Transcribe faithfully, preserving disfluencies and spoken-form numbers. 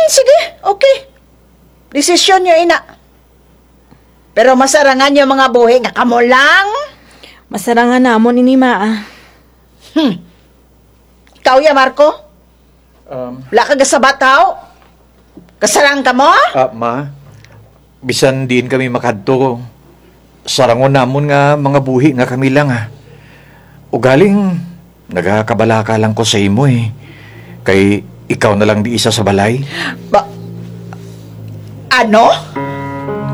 sige, okay. Desisyon nyo, ina. Pero masarangan nyo mga buhi nga kamo lang. Masarangan namon ini maa. Hmm. Ikaw ya, Marco? Um, Wala ka sa bataw? Kasarang ka mo? ah, ma, bisan din kami makadto. Sarangon namon nga mga buhi nga kami lang ha. Ugaling, nagakabalaka lang ko sa imo eh. Kay ikaw na lang di isa sa balay. Ba... Ano?